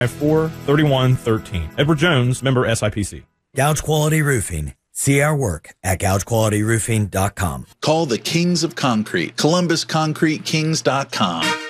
43113. Edward Jones, member SIPC. Gouge Quality Roofing. See our work at gougequalityroofing.com. Call the Kings of Concrete, ColumbusConcreteKings.com.